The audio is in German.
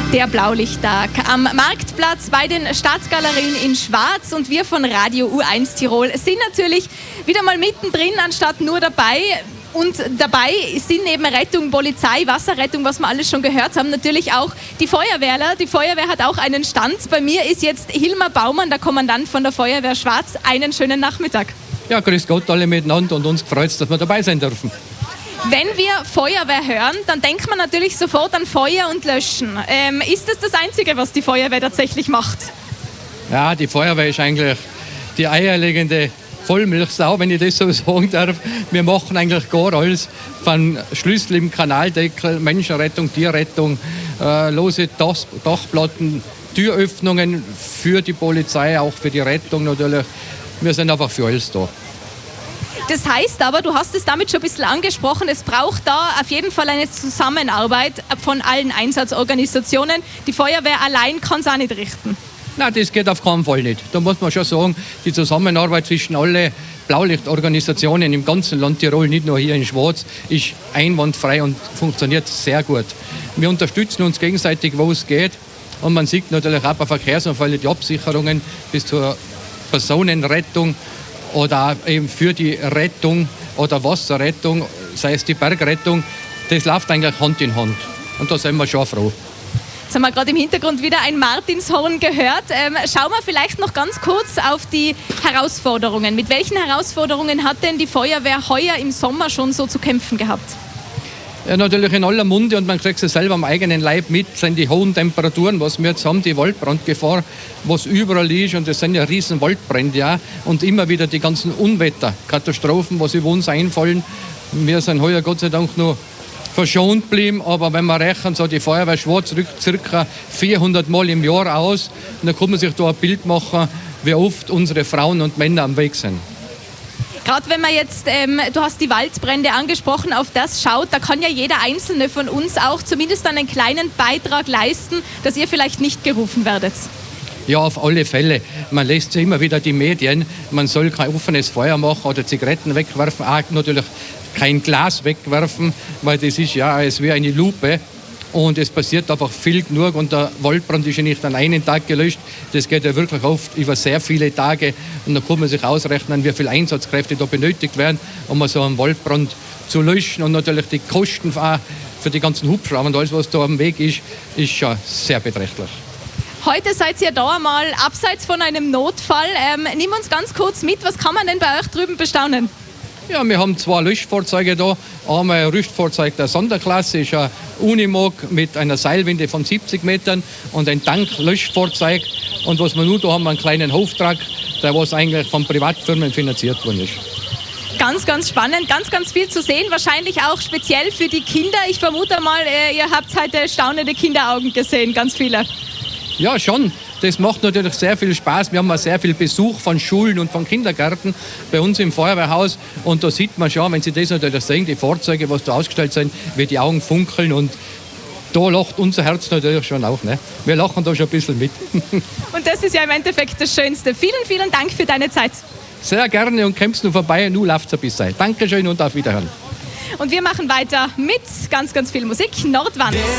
Der Blaulichttag am Marktplatz bei den Stadtgalerien in Schwarz, und wir von Radio U1 Tirol sind natürlich wieder mal mittendrin, anstatt nur dabei. Und dabei sind neben Rettung, Polizei, Wasserrettung, was wir alles schon gehört haben, natürlich auch die Feuerwehrler. Die Feuerwehr hat auch einen Stand. Bei mir ist jetzt Hilmar Baumann, der Kommandant von der Feuerwehr Schwarz. Einen schönen Nachmittag. Ja, grüß Gott alle miteinander, und uns freut es, dass wir dabei sein dürfen. Wenn wir Feuerwehr hören, dann denkt man natürlich sofort an Feuer und Löschen. Ist das Einzige, was die Feuerwehr tatsächlich macht? Ja, die Feuerwehr ist eigentlich die eierlegende Vollmilchsau, wenn ich das so sagen darf. Wir machen eigentlich gar alles, von Schlüssel im Kanaldeckel, Menschenrettung, Tierrettung, lose Dachplatten, Türöffnungen für die Polizei, auch für die Rettung natürlich. Wir sind einfach für alles da. Das heißt aber, du hast es damit schon ein bisschen angesprochen, es braucht da auf jeden Fall eine Zusammenarbeit von allen Einsatzorganisationen. Die Feuerwehr allein kann es auch nicht richten. Nein, das geht auf keinen Fall nicht. Da muss man schon sagen, die Zusammenarbeit zwischen allen Blaulichtorganisationen im ganzen Land Tirol, nicht nur hier in Schwarz, ist einwandfrei und funktioniert sehr gut. Wir unterstützen uns gegenseitig, wo es geht. Und man sieht natürlich auch bei Verkehrsunfällen die Absicherungen bis zur Personenrettung oder eben für die Rettung oder Wasserrettung, sei es die Bergrettung. Das läuft eigentlich Hand in Hand. Und da sind wir schon froh. Jetzt haben wir gerade im Hintergrund wieder ein Martinshorn gehört. Schauen wir vielleicht noch ganz kurz auf die Herausforderungen. Mit welchen Herausforderungen hat denn die Feuerwehr heuer im Sommer schon so zu kämpfen gehabt? Ja, natürlich in aller Munde, und man kriegt es selber am eigenen Leib mit, sind die hohen Temperaturen, was wir jetzt haben, die Waldbrandgefahr, was überall ist, und das sind ja riesen Waldbrände, ja, und immer wieder die ganzen Unwetterkatastrophen, was über uns einfallen. Wir sind heuer Gott sei Dank noch verschont geblieben, aber wenn man rechnen, so die Feuerwehr Schwarz rückt ca. 400 Mal im Jahr aus, und dann kann man sich da ein Bild machen, wie oft unsere Frauen und Männer am Weg sind. Gerade wenn man jetzt, du hast die Waldbrände angesprochen, auf das schaut, da kann ja jeder Einzelne von uns auch zumindest einen kleinen Beitrag leisten, dass ihr vielleicht nicht gerufen werdet. Ja, auf alle Fälle. Man lässt ja immer wieder die Medien, man soll kein offenes Feuer machen oder Zigaretten wegwerfen, auch natürlich kein Glas wegwerfen, weil das ist ja, es wäre eine Lupe. Und es passiert einfach viel genug, und der Waldbrand ist ja nicht an einem Tag gelöscht. Das geht ja wirklich oft über sehr viele Tage, und dann kann man sich ausrechnen, wie viele Einsatzkräfte da benötigt werden, um so einen Waldbrand zu löschen. Und natürlich die Kosten für die ganzen Hubschrauber und alles, was da am Weg ist schon sehr beträchtlich. Heute seid ihr da einmal abseits von einem Notfall. Nimm uns ganz kurz mit, was kann man denn bei euch drüben bestaunen? Ja, wir haben 2 Löschfahrzeuge da. Einmal ein Rüstfahrzeug der Sonderklasse, ist ein Unimog mit einer Seilwinde von 70 Metern, und ein Tanklöschfahrzeug. Und was wir nur da haben, einen kleinen Hoftrag, der was eigentlich von Privatfirmen finanziert worden ist. Ganz, ganz spannend, ganz, ganz viel zu sehen. Wahrscheinlich auch speziell für die Kinder. Ich vermute mal, ihr habt heute staunende Kinderaugen gesehen, ganz viele. Ja, schon. Das macht natürlich sehr viel Spaß. Wir haben auch sehr viel Besuch von Schulen und von Kindergärten bei uns im Feuerwehrhaus. Und da sieht man schon, wenn Sie das natürlich sehen, die Fahrzeuge, was da ausgestellt sind, wie die Augen funkeln. Und da lacht unser Herz natürlich schon auch. Ne? Wir lachen da schon ein bisschen mit. Und das ist ja im Endeffekt das Schönste. Vielen, vielen Dank für deine Zeit. Sehr gerne, und kommst du vorbei. Nun läuft es ein bisschen. Dankeschön und auf Wiederhören. Und wir machen weiter mit ganz, ganz viel Musik. Nordwand.